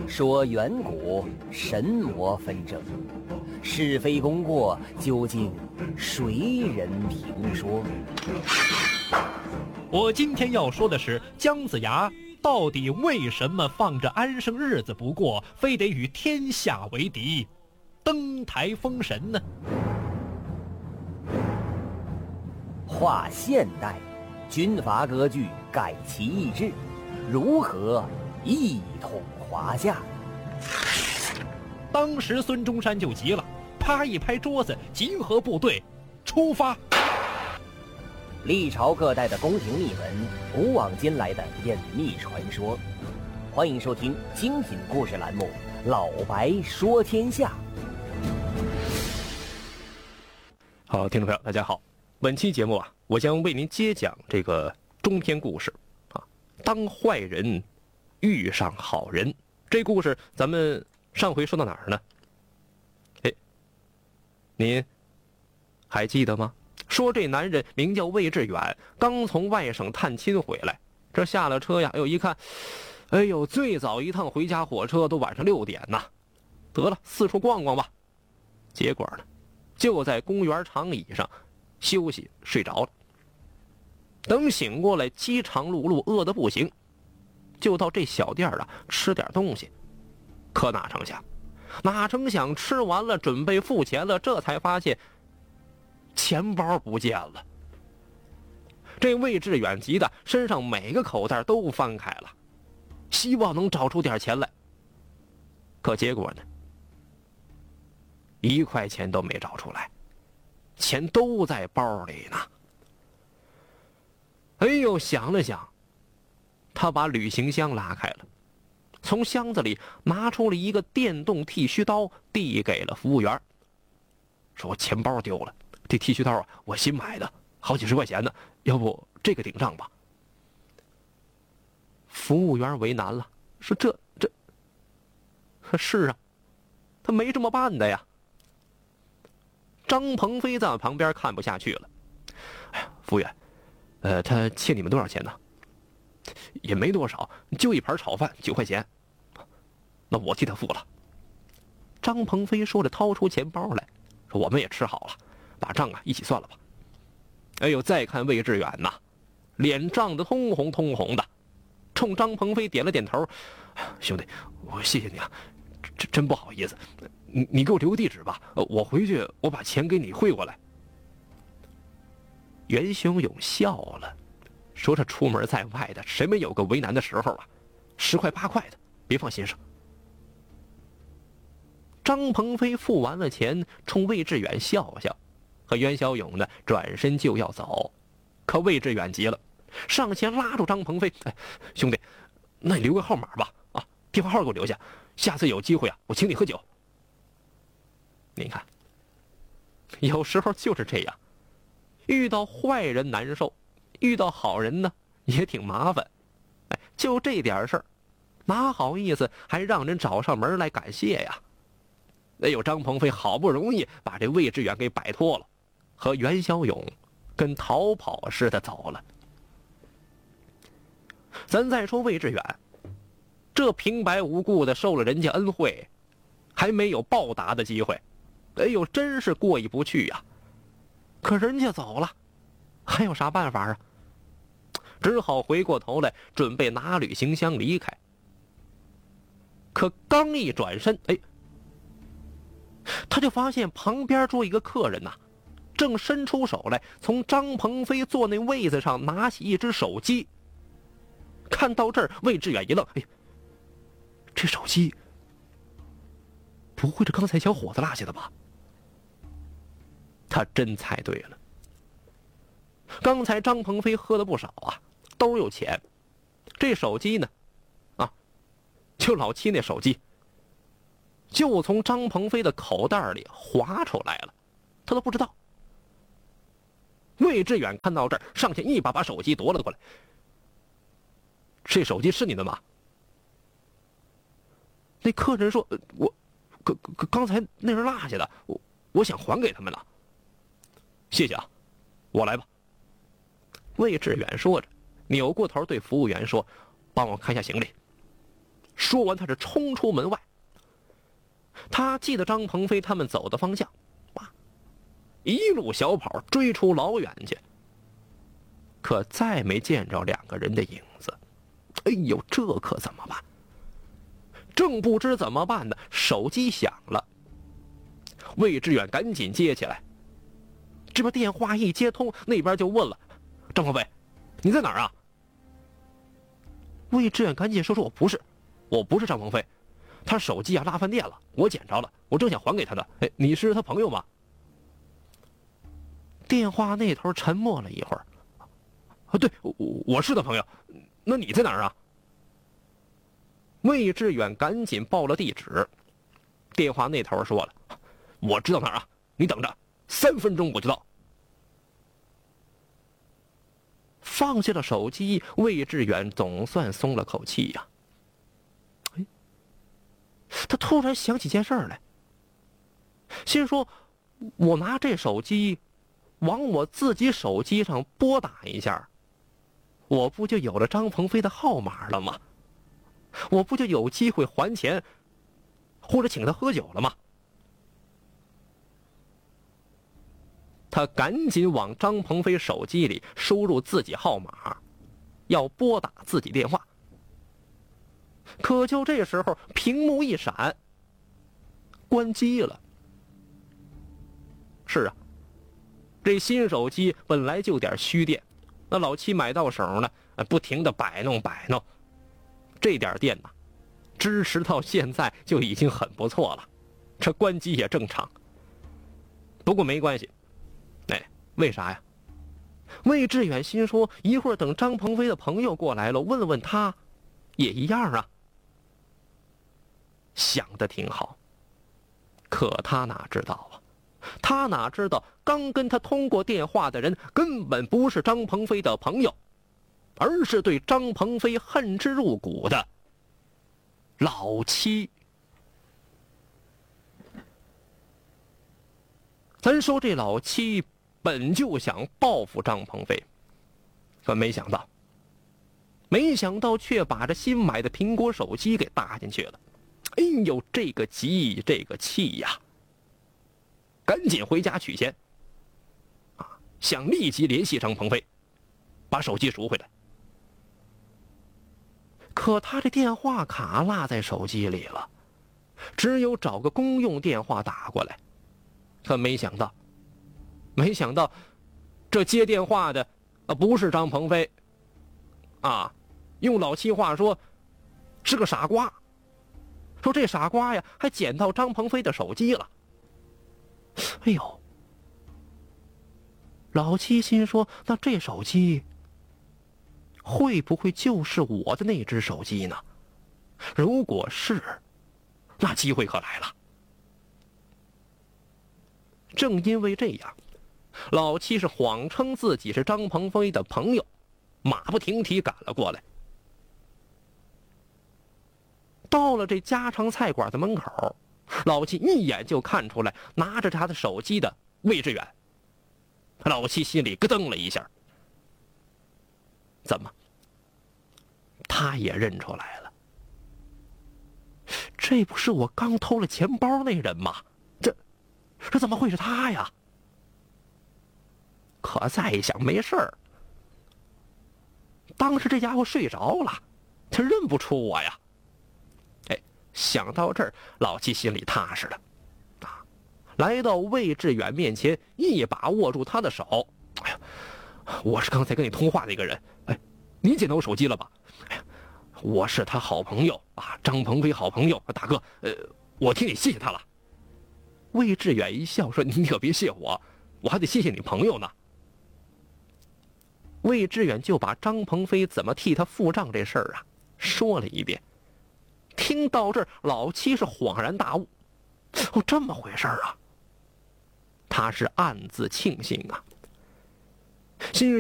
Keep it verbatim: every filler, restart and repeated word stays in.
说远古神魔纷争，是非功过究竟谁人评说？ 我今天要说的是姜子牙到底为什么放着安生日子不过，非得与天下为敌，登台封神呢？ 划现代，军阀割据，改其意志，如何一统华夏？ 当时孙中山就急了，啪一拍桌子，集合部队，出发。 历朝各代的宫廷秘闻，古往今来的隐秘传说。欢迎收听精品故事栏目《老白说天下》。 好，听众朋友大家好，本期节目啊，我将为您接讲这个中篇故事啊，当坏人遇上好人。这故事咱们上回说到哪儿呢？哎，您还记得吗？说这男人名叫魏志远，刚从外省探亲回来，这下了车呀，哎呦一看，哎呦，最早一趟回家火车都晚上六点呐，得了，四处逛逛吧。结果呢，就在公园长椅上休息睡着了。等醒过来，饥肠辘辘，饿得不行，就到这小店啊吃点东西。可哪成想，哪成想吃完了，准备付钱了，这才发现钱包不见了。这魏志远急的身上每个口袋都翻开了，希望能找出点钱来。可结果呢，一块钱都没找出来，钱都在包里呢。哎呦，想了想，他把旅行箱拉开了，从箱子里拿出了一个电动剃须刀，递给了服务员，说我钱包丢了，这剃须刀啊我新买的，好几十块钱呢，要不这个顶账吧。服务员为难了，说这这是啊，他没这么办的呀。张鹏飞在旁边看不下去了，哎呀，服务员，呃，他欠你们多少钱呢？也没多少，就一盘炒饭，九块钱。那我替他付了。张鹏飞说着掏出钱包来，说我们也吃好了，把账啊一起算了吧。哎呦，再看魏志远呐，脸涨得通红通红的，冲张鹏飞点了点头，兄弟，我谢谢你啊，真真不好意思，你你给我留个地址吧，我回去我把钱给你汇过来。袁雄勇笑了，说这出门在外的谁没有个为难的时候啊，十块八块的别放心上。张鹏飞付完了钱，冲魏志远笑笑，和袁小勇呢转身就要走。可魏志远急了，上前拉住张鹏飞，哎，兄弟，那你留个号码吧，啊，电话号给我留下，下次有机会啊我请你喝酒。你看，有时候就是这样，遇到坏人难受，遇到好人呢也挺麻烦。哎，就这点事儿，哪好意思还让人找上门来感谢呀？哎呦，张鹏飞好不容易把这魏志远给摆脱了，和袁小勇跟逃跑似的走了。咱再说魏志远，这平白无故的受了人家恩惠，还没有报答的机会，哎呦，真是过意不去呀。可人家走了，还有啥办法啊？只好回过头来准备拿旅行箱离开。可刚一转身，哎，他就发现旁边桌一个客人呐、啊，正伸出手来，从张鹏飞坐那位子上拿起一只手机。看到这儿，魏志远一愣，哎，这手机不会是刚才小伙子落下的吧？他真猜对了。刚才张鹏飞喝了不少啊，兜有钱，这手机呢，啊，就老七那手机，就从张鹏飞的口袋里滑出来了，他都不知道。魏志远看到这儿，上前一把把手机夺了过来。这手机是你的吗？那客人说：“我，刚刚才那人落下的，我我想还给他们了。”谢谢啊，我来吧。魏志远说着，扭过头对服务员说：“帮我看一下行李。” 说完，他是冲出门外。他记得张鹏飞他们走的方向，啊，一路小跑追出老远去，可再没见着两个人的影子。哎呦，这可怎么办？正不知怎么办呢，手机响了。魏志远赶紧接起来，这边电话一接通，那边就问了：“张鹏飞，你在哪儿啊？”魏志远赶紧说：“说我不是，我不是张鹏飞，他手机啊落饭店了，我捡着了，我正想还给他呢。哎，你是他朋友吗？”电话那头沉默了一会儿，啊，对，我我是他朋友，那你在哪儿啊？魏志远赶紧报了地址，电话那头说了：“我知道哪儿啊，你等着，三分钟我就到。”放下了手机，魏志远总算松了口气呀。哎，他突然想起件事来，心说：“我拿这手机往我自己手机上拨打一下，我不就有了张鹏飞的号码了吗？我不就有机会还钱，或者请他喝酒了吗？”他赶紧往张鹏飞手机里输入自己号码，要拨打自己电话。可就这时候，屏幕一闪，关机了。是啊，这新手机本来就点虚电，那老七买到手呢，不停的摆弄摆弄，这点电呢，支持到现在就已经很不错了，这关机也正常。不过没关系。哎，为啥呀？魏志远心说，一会儿等张鹏飞的朋友过来了，问问他，也一样啊。想得挺好，可他哪知道啊？他哪知道，刚跟他通过电话的人根本不是张鹏飞的朋友，而是对张鹏飞恨之入骨的老七。咱说这老七本就想报复张鹏飞，可没想到，没想到却把这新买的苹果手机给搭进去了。哎呦，这个急，这个气呀！赶紧回家取钱，啊，想立即联系张鹏飞，把手机赎回来。可他这电话卡落在手机里了，只有找个公用电话打过来。可没想到，没想到，这接电话的啊不是张鹏飞，啊，用老七话说，是个傻瓜。说这傻瓜呀，还捡到张鹏飞的手机了。哎呦，老七心说，那这手机会不会就是我的那只手机呢？如果是，那机会可来了。正因为这样，老七是谎称自己是张鹏飞的朋友，马不停蹄赶了过来。到了这家常菜馆的门口，老七一眼就看出来拿着他的手机的魏志远。老七心里咯噔了一下，怎么他也认出来了？这不是我刚偷了钱包那人吗？这这怎么会是他呀？可再一想，没事儿，当时这家伙睡着了，他认不出我呀。哎，想到这儿，老七心里踏实了，啊，来到魏志远面前，一把握住他的手。哎呀，我是刚才跟你通话的一个人，哎，你捡到我手机了吧？哎呀，我是他好朋友啊，张鹏飞好朋友，大哥，呃，我替你谢谢他了。魏志远一笑说：“你可别谢我，我还得谢谢你朋友呢。”魏志远就把张鹏飞怎么替他付账这事儿啊说了一遍。听到这儿，老七是恍然大悟，哦，这么回事儿啊！他是暗自庆幸啊，心